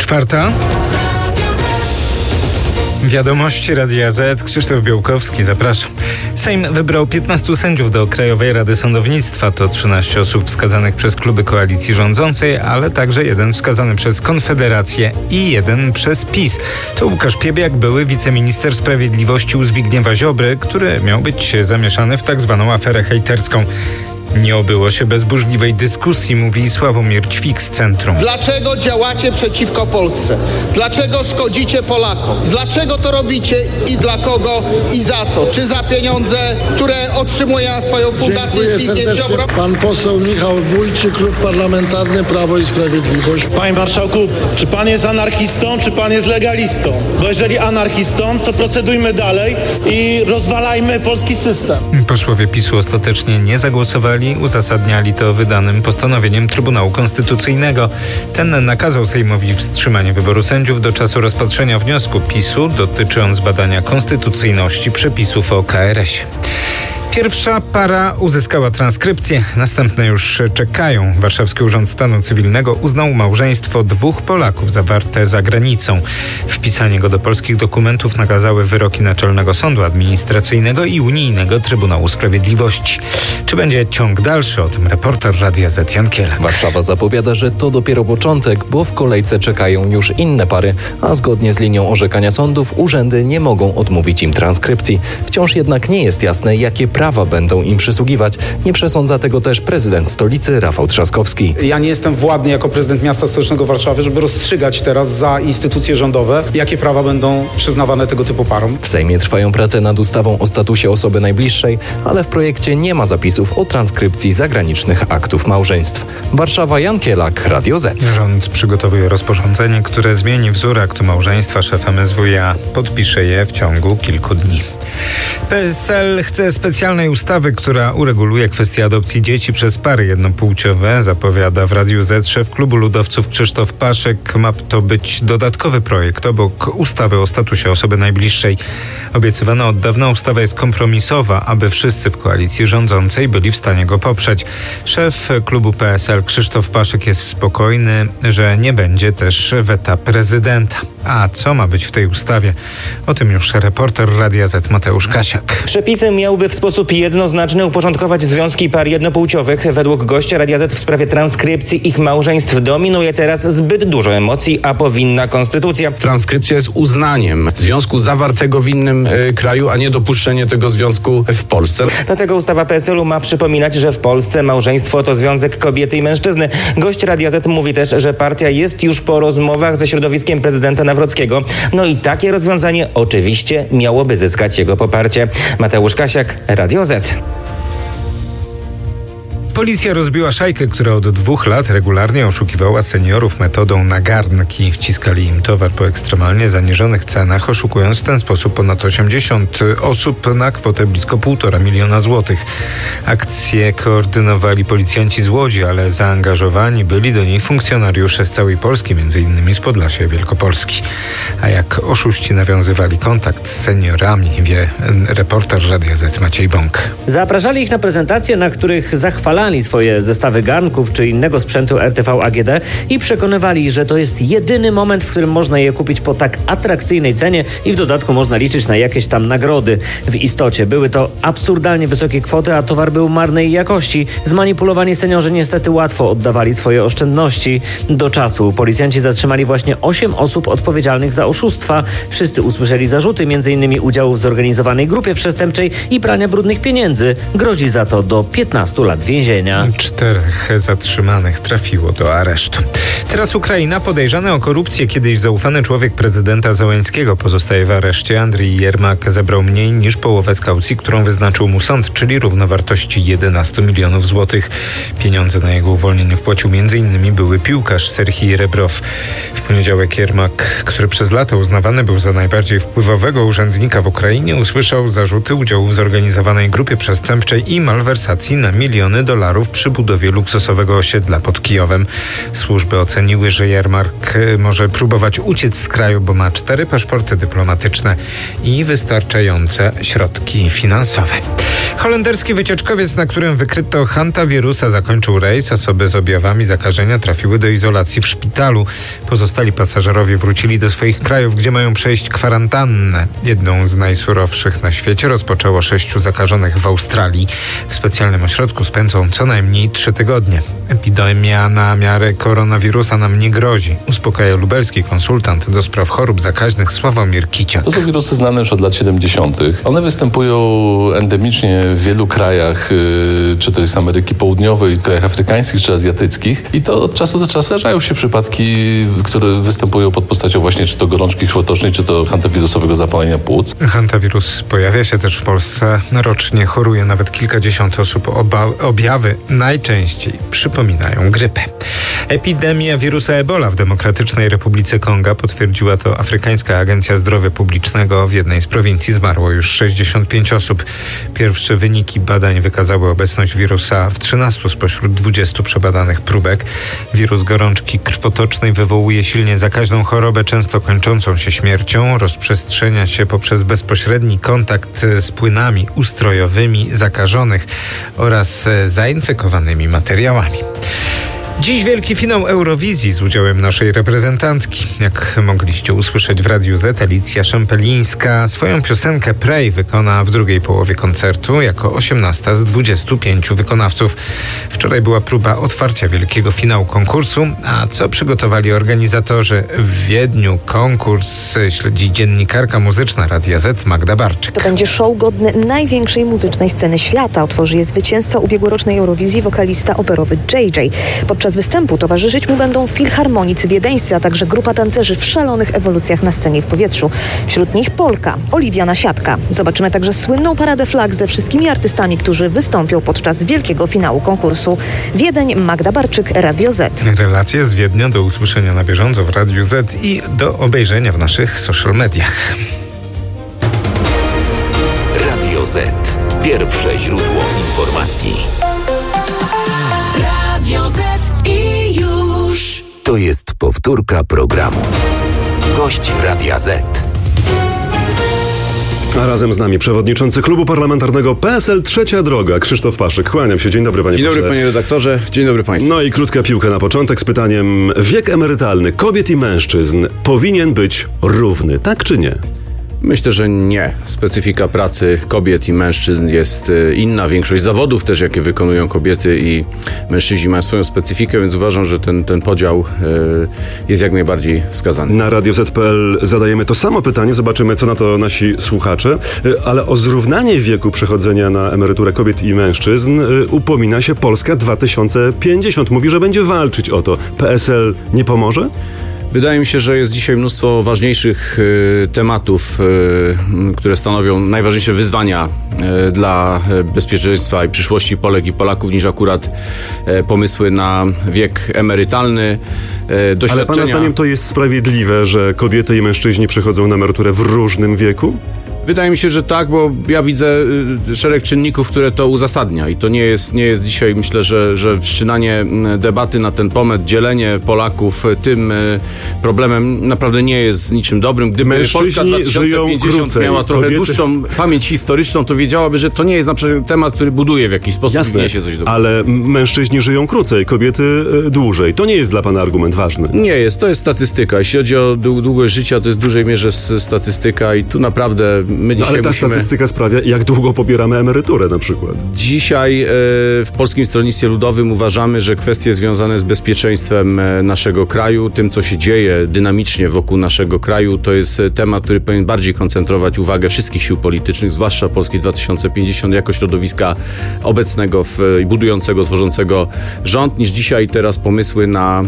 4:04. Wiadomości Radia Z. Krzysztof Białkowski, zapraszam. Sejm wybrał 15 sędziów do Krajowej Rady Sądownictwa. To 13 osób wskazanych przez kluby koalicji rządzącej, ale także jeden wskazany przez Konfederację i jeden przez PiS. To Łukasz Piebiak, były wiceminister sprawiedliwości u Zbigniewa Ziobry, który miał być zamieszany w tak zwaną aferę hejterską. Nie obyło się bez burzliwej dyskusji, mówi Sławomir Ćwik z Centrum. Dlaczego działacie przeciwko Polsce? Dlaczego szkodzicie Polakom? Dlaczego to robicie i dla kogo i za co? Czy za pieniądze, które otrzymuje na swoją fundację Zbigniew Ziobro? Pan poseł Michał Wójcik, Klub Parlamentarny Prawo i Sprawiedliwość. Panie marszałku, czy pan jest anarchistą, czy pan jest legalistą? Bo jeżeli anarchistą, to procedujmy dalej i rozwalajmy polski system. Posłowie PiS-u ostatecznie nie zagłosowali. Uzasadniali to wydanym postanowieniem Trybunału Konstytucyjnego. Ten nakazał Sejmowi wstrzymanie wyboru sędziów do czasu rozpatrzenia wniosku PiS-u. Dotyczy on zbadania konstytucyjności przepisów o KRS-ie. Pierwsza para uzyskała transkrypcję, następne już czekają. Warszawski Urząd Stanu Cywilnego uznał małżeństwo dwóch Polaków zawarte za granicą. Wpisanie go do polskich dokumentów nakazały wyroki Naczelnego Sądu Administracyjnego i Unijnego Trybunału Sprawiedliwości. Czy będzie ciąg dalszy? O tym reporter Radia Z Jan Kielak. Warszawa zapowiada, że to dopiero początek, bo w kolejce czekają już inne pary, a zgodnie z linią orzekania sądów urzędy nie mogą odmówić im transkrypcji. Wciąż jednak nie jest jasne, jakie prawa będą im przysługiwać. Nie przesądza tego też prezydent stolicy Rafał Trzaskowski. Ja nie jestem władny jako prezydent miasta stołecznego Warszawy, żeby rozstrzygać teraz za instytucje rządowe, jakie prawa będą przyznawane tego typu parom. W Sejmie trwają prace nad ustawą o statusie osoby najbliższej, ale w projekcie nie ma zapisów o transkrypcji zagranicznych aktów małżeństw. Warszawa, Jan Kielak, Radio Z. Rząd przygotowuje rozporządzenie, które zmieni wzór aktu małżeństwa. Szef MSWiA podpisze je w ciągu kilku dni. PSL chce specjalnej ustawy, która ureguluje kwestię adopcji dzieci przez pary jednopłciowe, zapowiada w Radiu Z szef klubu ludowców Krzysztof Paszek. Ma to być dodatkowy projekt obok ustawy o statusie osoby najbliższej. Obiecywana od dawna ustawa jest kompromisowa, aby wszyscy w koalicji rządzącej byli w stanie go poprzeć. Szef klubu PSL Krzysztof Paszek jest spokojny, że nie będzie też weta prezydenta. A co ma być w tej ustawie? O tym już reporter Radia Z Mateusz Kasiak. Przepisy miałyby w sposób jednoznaczny uporządkować związki par jednopłciowych. Według gościa Radia Z w sprawie transkrypcji ich małżeństw dominuje teraz zbyt dużo emocji, a powinna konstytucja. Transkrypcja jest uznaniem związku zawartego w innym kraju, a nie dopuszczenie tego związku w Polsce. Dlatego ustawa PSL-u ma przypominać, że w Polsce małżeństwo to związek kobiety i mężczyzny. Gość Radia Z mówi też, że partia jest już po rozmowach ze środowiskiem prezydenta Nawrockiego. No i takie rozwiązanie oczywiście miałoby zyskać jego poparcie. Mateusz Kasiak, Radio Z. Policja rozbiła szajkę, która od 2 lat regularnie oszukiwała seniorów metodą na garnki. Wciskali im towar po ekstremalnie zaniżonych cenach, oszukując w ten sposób ponad 80 osób na kwotę blisko 1,5 miliona złotych. Akcję koordynowali policjanci z Łodzi, ale zaangażowani byli do niej funkcjonariusze z całej Polski, m.in. z Podlasia i Wielkopolski. A jak oszuści nawiązywali kontakt z seniorami, wie reporter Radia Z Maciej Bąk. Zapraszali ich na prezentacje, na których zachwalali swoje zestawy garnków czy innego sprzętu RTV AGD i przekonywali, że to jest jedyny moment, w którym można je kupić po tak atrakcyjnej cenie i w dodatku można liczyć na jakieś tam nagrody. W istocie były to absurdalnie wysokie kwoty, a towar był marnej jakości. Zmanipulowani seniorzy niestety łatwo oddawali swoje oszczędności. Do czasu policjanci zatrzymali właśnie 8 osób odpowiedzialnych za oszustwa. Wszyscy usłyszeli zarzuty, m.in. udziału w zorganizowanej grupie przestępczej i prania brudnych pieniędzy. Grozi za to do 15 lat więzienia. 4 zatrzymanych trafiło do aresztu. Teraz Ukraina. Podejrzany o korupcję kiedyś zaufany człowiek prezydenta Zełenskiego pozostaje w areszcie. Andrii Jermak zebrał mniej niż połowę z kaucji, którą wyznaczył mu sąd, czyli równowartości 11 milionów złotych. Pieniądze na jego uwolnienie wpłacił m.in. były piłkarz Serhij Rebrow. W poniedziałek Jermak, który przez lata uznawany był za najbardziej wpływowego urzędnika w Ukrainie, usłyszał zarzuty udziału w zorganizowanej grupie przestępczej i malwersacji na miliony dolarów przy budowie luksusowego osiedla pod Kijowem. Służby oceniają oceniły, że Jermark może próbować uciec z kraju, bo ma 4 paszporty dyplomatyczne i wystarczające środki finansowe. Holenderski wycieczkowiec, na którym wykryto hantawirusa, zakończył rejs. Osoby z objawami zakażenia trafiły do izolacji w szpitalu. Pozostali pasażerowie wrócili do swoich krajów, gdzie mają przejść kwarantannę. Jedną z najsurowszych na świecie rozpoczęło 6 zakażonych w Australii. W specjalnym ośrodku spędzą co najmniej 3 tygodnie. Epidemia na miarę koronawirusa nam nie grozi, uspokaja lubelski konsultant do spraw chorób zakaźnych Sławomir Kiciak. To są wirusy znane już od lat 70. One występują endemicznie w wielu krajach, czy to jest Ameryki Południowej, krajach afrykańskich czy azjatyckich. I to od czasu do czasu zdarzają się przypadki, które występują pod postacią właśnie czy to gorączki krwotocznej, czy to hantawirusowego zapalenia płuc. Hantawirus pojawia się też w Polsce. Rocznie choruje nawet kilkadziesiąt osób. Objawy najczęściej przypominają grypę. Epidemia wirusa Ebola w Demokratycznej Republice Konga, potwierdziła to Afrykańska Agencja Zdrowia Publicznego. W jednej z prowincji zmarło już 65 osób. Pierwsze wyniki badań wykazały obecność wirusa w 13 spośród 20 przebadanych próbek. Wirus gorączki krwotocznej wywołuje silnie zakaźną chorobę, często kończącą się śmiercią. Rozprzestrzenia się poprzez bezpośredni kontakt z płynami ustrojowymi zakażonych oraz zainfekowanymi materiałami. Dziś wielki finał Eurowizji z udziałem naszej reprezentantki. Jak mogliście usłyszeć w Radiu Z, Alicja Szempelińska swoją piosenkę Pray wykona w drugiej połowie koncertu jako 18 z 25 wykonawców. Wczoraj była próba otwarcia wielkiego finału konkursu, a co przygotowali organizatorzy w Wiedniu? Konkurs śledzi dziennikarka muzyczna Radia Z Magda Barczyk. To będzie show godny największej muzycznej sceny świata. Otworzy je zwycięzca ubiegłorocznej Eurowizji, wokalista operowy JJ. Podczas występu towarzyszyć mu będą filharmonicy wiedeńscy, a także grupa tancerzy w szalonych ewolucjach na scenie i w powietrzu. Wśród nich Polka, Oliwia Nasiadka. Zobaczymy także słynną paradę flag ze wszystkimi artystami, którzy wystąpią podczas wielkiego finału konkursu. Wiedeń, Magda Barczyk, Radio Z. Relacje z Wiednia do usłyszenia na bieżąco w Radiu Z i do obejrzenia w naszych social mediach. Radio Z. Pierwsze źródło informacji. Radio Z i już. To jest powtórka programu. Gość Radia Z. A razem z nami przewodniczący Klubu Parlamentarnego PSL Trzecia Droga, Krzysztof Paszyk. Kłaniam się. Dzień dobry, panie pośle. Dzień dobry, panie redaktorze. Dzień dobry państwu. No i krótka piłka na początek z pytaniem: wiek emerytalny kobiet i mężczyzn powinien być równy, tak czy nie? Myślę, że nie. Specyfika pracy kobiet i mężczyzn jest inna. Większość zawodów też, jakie wykonują kobiety i mężczyźni, mają swoją specyfikę, więc uważam, że ten podział jest jak najbardziej wskazany. Na Radio Z.pl zadajemy to samo pytanie. Zobaczymy, co na to nasi słuchacze. Ale o zrównanie wieku przechodzenia na emeryturę kobiet i mężczyzn upomina się Polska 2050. Mówi, że będzie walczyć o to. PSL nie pomoże? Wydaje mi się, że jest dzisiaj mnóstwo ważniejszych tematów, które stanowią najważniejsze wyzwania dla bezpieczeństwa i przyszłości Polek i Polaków, niż akurat pomysły na wiek emerytalny. Ale pana zdaniem to jest sprawiedliwe, że kobiety i mężczyźni przechodzą na emeryturę w różnym wieku? Wydaje mi się, że tak, bo ja widzę szereg czynników, które to uzasadnia i to nie jest dzisiaj, myślę, że wszczynanie debaty na ten temat, dzielenie Polaków tym problemem naprawdę nie jest niczym dobrym. Gdyby Polska 2050 miała trochę dłuższą pamięć historyczną, to wiedziałaby, że to nie jest na przykład temat, który buduje w jakiś sposób, wniesie coś dobrego. Ale mężczyźni żyją krócej, kobiety dłużej. To nie jest dla pana argument ważny. Nie jest, to jest statystyka. Jeśli chodzi o długość życia, to jest w dużej mierze statystyka i tu naprawdę my dzisiaj ale ta statystyka sprawia, jak długo pobieramy emeryturę na przykład. Dzisiaj w Polskim Stronnictwie Ludowym uważamy, że kwestie związane z bezpieczeństwem naszego kraju, tym co się dzieje dynamicznie wokół naszego kraju, to jest temat, który powinien bardziej koncentrować uwagę wszystkich sił politycznych, zwłaszcza Polski 2050, jako środowiska obecnego i budującego, tworzącego rząd, niż dzisiaj teraz pomysły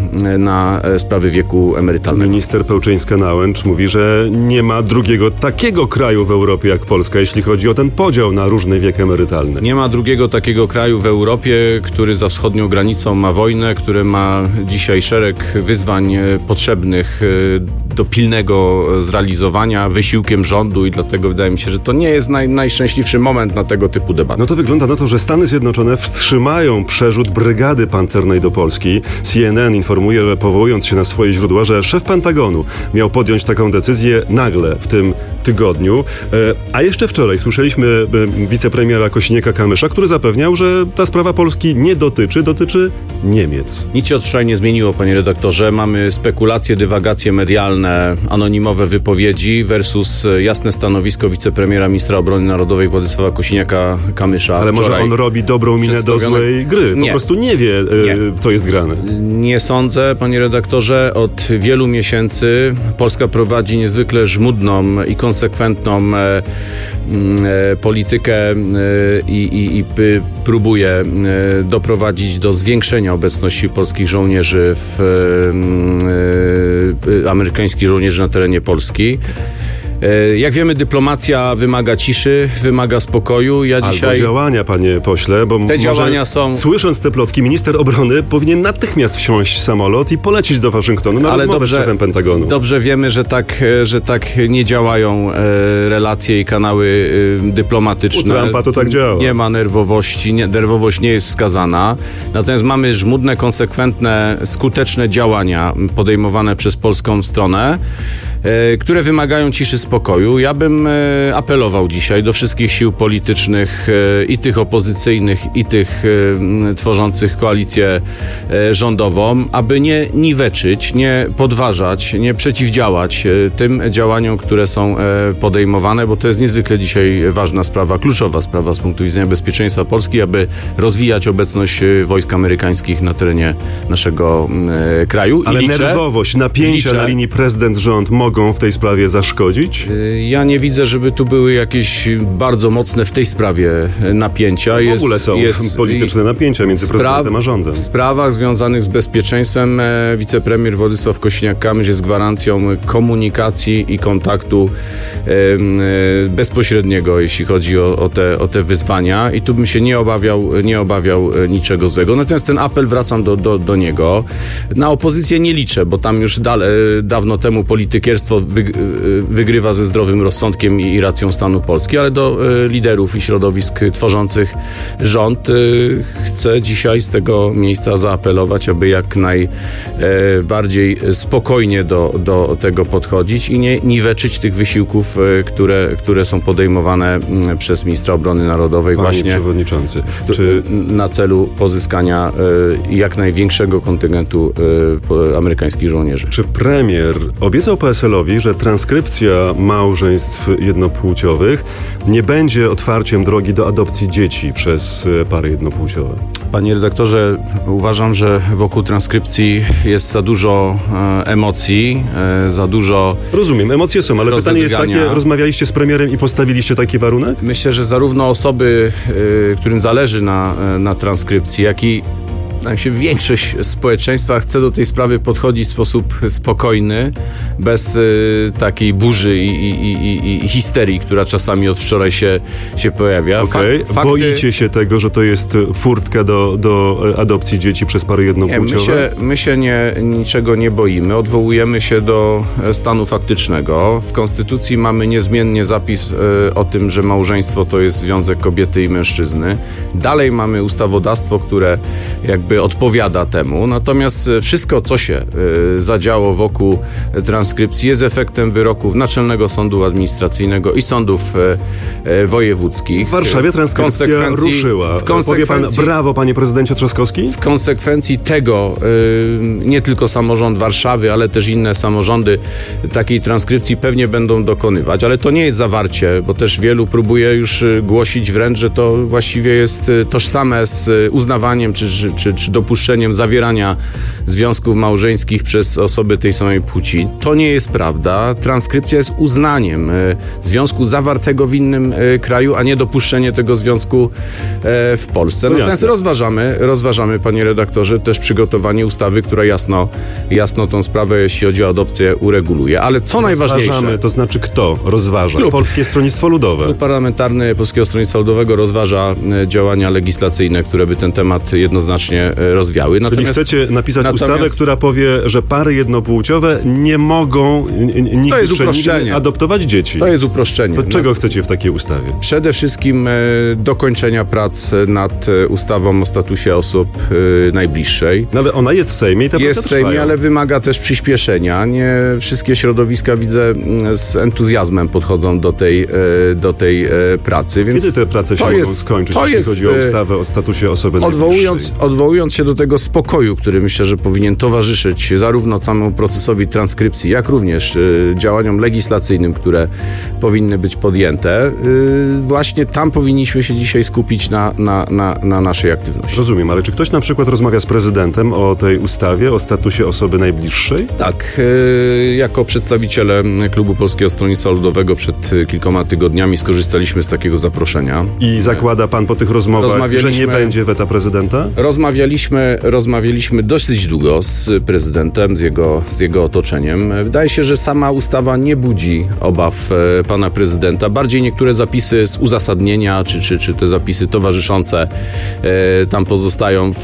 na sprawy wieku emerytalnego. Minister Pełczyńska-Nałęcz mówi, że nie ma drugiego takiego kraju w Europie jak Polska, jeśli chodzi o ten podział na różny wiek emerytalny. Nie ma drugiego takiego kraju w Europie, który za wschodnią granicą ma wojnę, który ma dzisiaj szereg wyzwań potrzebnych do pilnego zrealizowania wysiłkiem rządu i dlatego wydaje mi się, że to nie jest najszczęśliwszy moment na tego typu debaty. No to wygląda na to, że Stany Zjednoczone wstrzymają przerzut brygady pancernej do Polski. CNN informuje, że powołując się na swoje źródła, że szef Pentagonu miał podjąć taką decyzję nagle w tym tygodniu. A jeszcze wczoraj słyszeliśmy wicepremiera Kosiniaka-Kamysza, który zapewniał, że ta sprawa Polski nie dotyczy Niemiec. Nic się od wczoraj nie zmieniło, panie redaktorze. Mamy spekulacje, dywagacje medialne, anonimowe wypowiedzi versus jasne stanowisko wicepremiera, ministra obrony narodowej Władysława Kosiniaka-Kamysza. Ale może on robi dobrą minę do złej gry. Po prostu nie wie, co jest grane. Nie sądzę, panie redaktorze. Od wielu miesięcy Polska prowadzi niezwykle żmudną i konsekwentną politykę i próbuje doprowadzić do zwiększenia obecności polskich żołnierzy amerykańskich żołnierzy na terenie Polski. Jak wiemy, dyplomacja wymaga ciszy, wymaga spokoju. Albo działania, panie pośle, bo te działania są... Słysząc te plotki, minister obrony powinien natychmiast wsiąść w samolot i polecieć do Waszyngtonu na rozmowę z szefem Pentagonu. Dobrze wiemy, że tak nie działają relacje i kanały dyplomatyczne. U Trumpa to tak działa. Nie ma nerwowości, nerwowość nie jest wskazana. Natomiast mamy żmudne, konsekwentne, skuteczne działania podejmowane przez polską stronę, które wymagają ciszy, spokoju. Ja bym apelował dzisiaj do wszystkich sił politycznych, i tych opozycyjnych, i tych tworzących koalicję rządową, aby nie niweczyć, nie podważać, nie przeciwdziałać tym działaniom, które są podejmowane, bo to jest niezwykle dzisiaj ważna sprawa, kluczowa sprawa z punktu widzenia bezpieczeństwa Polski, aby rozwijać obecność wojsk amerykańskich na terenie naszego kraju. Ale nerwowość, napięcia na linii prezydent-rząd mogą w tej sprawie zaszkodzić? Ja nie widzę, żeby tu były jakieś bardzo mocne w tej sprawie napięcia. W ogóle są polityczne napięcia między prezydentem a rządem. W sprawach związanych z bezpieczeństwem wicepremier Władysław Kosiniak-Kamysz jest gwarancją komunikacji i kontaktu bezpośredniego, jeśli chodzi o te wyzwania, i tu bym się nie obawiał niczego złego. Natomiast ten apel, wracam do niego. Na opozycję nie liczę, bo tam już dawno temu politykierstwo wygrywa ze zdrowym rozsądkiem i racją stanu Polski, ale do liderów i środowisk tworzących rząd chcę dzisiaj z tego miejsca zaapelować, aby jak najbardziej spokojnie do tego podchodzić i nie niweczyć tych wysiłków, które są podejmowane przez ministra obrony narodowej, Panie właśnie przewodniczący, na celu pozyskania jak największego kontyngentu amerykańskich żołnierzy. Czy premier obiecał PSL-owi, że transkrypcja małżeństw jednopłciowych nie będzie otwarciem drogi do adopcji dzieci przez pary jednopłciowe? Panie redaktorze, uważam, że wokół transkrypcji jest za dużo emocji, za dużo... Rozumiem, emocje są, ale pytanie jest takie, rozmawialiście z premierem i postawiliście taki warunek? Myślę, że zarówno osoby, którym zależy na transkrypcji, jak i większość społeczeństwa chce do tej sprawy podchodzić w sposób spokojny, bez takiej burzy i histerii, która czasami od wczoraj się pojawia. Boicie się tego, że to jest furtka do adopcji dzieci przez pary jednopłciowe? My się niczego nie boimy. Odwołujemy się do stanu faktycznego. W Konstytucji mamy niezmiennie zapis o tym, że małżeństwo to jest związek kobiety i mężczyzny. Dalej mamy ustawodawstwo, które jakby odpowiada temu. Natomiast wszystko, co się zadziało wokół transkrypcji, jest efektem wyroków Naczelnego Sądu Administracyjnego i sądów wojewódzkich. W Warszawie transkrypcja ruszyła. Powie pan brawo, panie prezydencie Trzaskowski? W konsekwencji tego nie tylko samorząd Warszawy, ale też inne samorządy takiej transkrypcji pewnie będą dokonywać, ale to nie jest zawarcie, bo też wielu próbuje już głosić wręcz, że to właściwie jest tożsame z uznawaniem czy dopuszczeniem zawierania związków małżeńskich przez osoby tej samej płci. To nie jest prawda. Transkrypcja jest uznaniem związku zawartego w innym kraju, a nie dopuszczenie tego związku w Polsce. Natomiast rozważamy, panie redaktorze, też przygotowanie ustawy, która jasno tą sprawę, jeśli chodzi o adopcję, ureguluje. Ale co najważniejsze... To znaczy kto rozważa? Polskie Stronnictwo Ludowe. Klub Parlamentarny Polskiego Stronnictwa Ludowego rozważa działania legislacyjne, które by ten temat jednoznacznie rozwiały. Czyli chcecie napisać ustawę, która powie, że pary jednopłciowe nie mogą nigdy adoptować dzieci. To jest uproszczenie. To czego chcecie w takiej ustawie? Przede wszystkim dokończenia prac nad ustawą o statusie osób najbliższej. No ale ona jest w Sejmie i te jest w Sejmie, ale wymaga też przyspieszenia. Nie wszystkie środowiska, widzę, z entuzjazmem podchodzą do tej pracy. Więc kiedy te prace się mogą skończyć, jeśli chodzi o ustawę o statusie osoby najbliższej? Odwołując się do tego spokoju, który myślę, że powinien towarzyszyć zarówno samemu procesowi transkrypcji, jak również działaniom legislacyjnym, które powinny być podjęte, właśnie tam powinniśmy się dzisiaj skupić na naszej aktywności. Rozumiem, ale czy ktoś na przykład rozmawia z prezydentem o tej ustawie, o statusie osoby najbliższej? Tak. Jako przedstawiciele Klubu Polskiego Stronnictwa Ludowego przed kilkoma tygodniami skorzystaliśmy z takiego zaproszenia. I zakłada pan po tych rozmowach, że nie będzie weta prezydenta? Rozmawialiśmy dosyć długo z prezydentem, z jego otoczeniem. Wydaje się, że sama ustawa nie budzi obaw pana prezydenta. Bardziej niektóre zapisy z uzasadnienia, czy te zapisy towarzyszące tam pozostają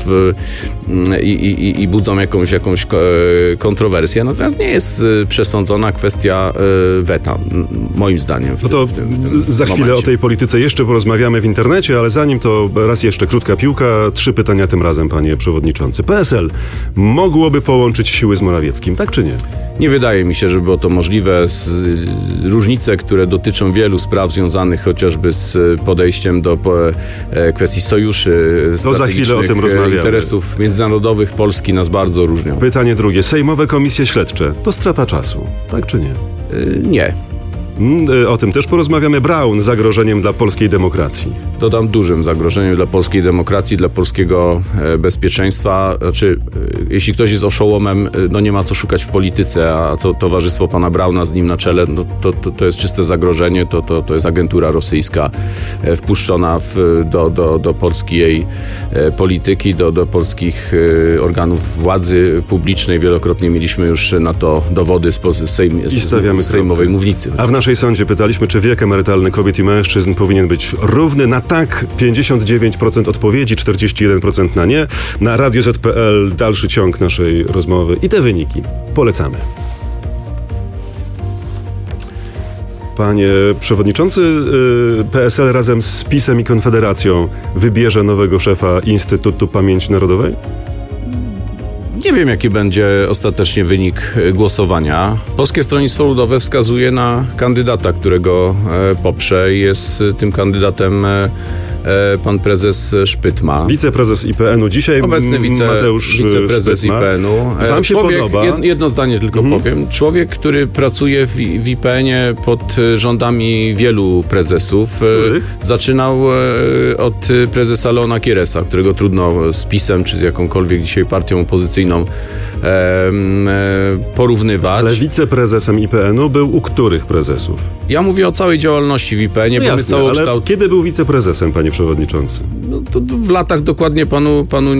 i budzą jakąś kontrowersję. Natomiast nie jest przesądzona kwestia weta, moim zdaniem. No to za chwilę o tej polityce jeszcze porozmawiamy w internecie, ale zanim to raz jeszcze krótka piłka. 3 pytania tym razem, panie przewodniczący. PSL mogłoby połączyć siły z Morawieckim, tak czy nie? Nie wydaje mi się, że było to możliwe. Różnice, które dotyczą wielu spraw związanych chociażby z podejściem do kwestii sojuszy strategicznych, interesów międzynarodowych Polski nas bardzo różnią. Pytanie drugie. Sejmowe komisje śledcze to strata czasu, tak czy nie? Nie. O tym też porozmawiamy. Braun zagrożeniem dla polskiej demokracji. Dodam, dużym zagrożeniem dla polskiej demokracji, dla polskiego bezpieczeństwa. Znaczy, jeśli ktoś jest oszołomem, no nie ma co szukać w polityce, a to towarzystwo pana Brauna z nim na czele, no to jest czyste zagrożenie, to jest agentura rosyjska wpuszczona do polskiej polityki, do polskich organów władzy publicznej. Wielokrotnie mieliśmy już na to dowody z sejmowej mównicy. A w naszej sądzie pytaliśmy, czy wiek emerytalny kobiet i mężczyzn powinien być równy. Na tak 59% odpowiedzi, 41% na nie. Na Radio Z.pl dalszy ciąg naszej rozmowy i te wyniki polecamy. Panie przewodniczący, PSL razem z PiS-em i Konfederacją wybierze nowego szefa Instytutu Pamięci Narodowej? Nie wiem, jaki będzie ostatecznie wynik głosowania. Polskie Stronnictwo Ludowe wskazuje na kandydata, którego poprze. Jest tym kandydatem pan prezes Szpytma. Wiceprezes IPN-u dzisiaj, obecny wiceprezes Szpytma. IPN-u. Wam się podoba? Jedno zdanie tylko powiem. Człowiek, który pracuje w IPN-ie pod rządami wielu prezesów. Zaczynał od prezesa Leona Kieresa, którego trudno z PiS-em czy z jakąkolwiek dzisiaj partią opozycyjną porównywać. Ale wiceprezesem IPN-u był u których prezesów? Ja mówię o całej działalności w IPN-ie, bo my całokształt... Ale kiedy był wiceprezesem, panie przewodniczący? No, to w latach dokładnie panu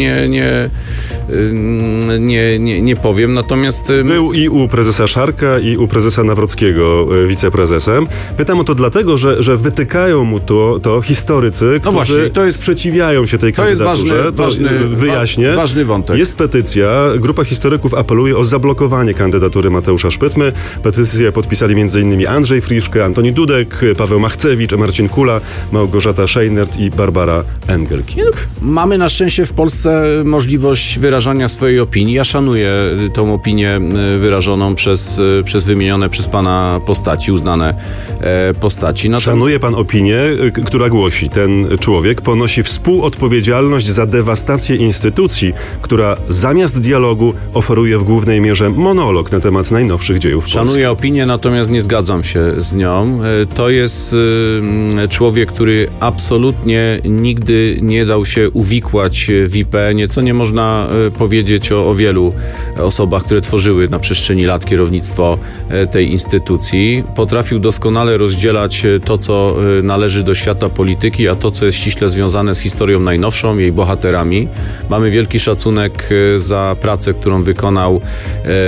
nie powiem, natomiast... Był i u prezesa Szarka, i u prezesa Nawrockiego wiceprezesem. Pytam o to dlatego, że wytykają mu to historycy, którzy sprzeciwiają się tej kandydaturze. Wyjaśnię. Ważny wątek. Jest petycja. Grupa historyków apeluje o zablokowanie kandydatury Mateusza Szpytmy. Petycję podpisali m.in. Andrzej Friszke, Antoni Dudek, Paweł Machcewicz, Marcin Kula, Małgorzata Szejnert i Barbara Engelking. Mamy na szczęście w Polsce możliwość wyrażania swojej opinii. Ja szanuję tą opinię wyrażoną przez wymienione przez pana postaci, uznane postaci. Szanuje pan opinię, która głosi: ten człowiek ponosi współodpowiedzialność za dewastację instytucji, która zamiast dialogu oferuje w głównej mierze monolog na temat najnowszych dziejów Polski. Szanuję opinię, natomiast nie zgadzam się z nią. To jest człowiek, który absolutnie nigdy nie dał się uwikłać w IPN-ie, co nie można powiedzieć o wielu osobach, które tworzyły na przestrzeni lat kierownictwo tej instytucji. Potrafił doskonale rozdzielać to, co należy do świata polityki, a to, co jest ściśle związane z historią najnowszą, jej bohaterami. Mamy wielki szacunek za pracę, którą wykonał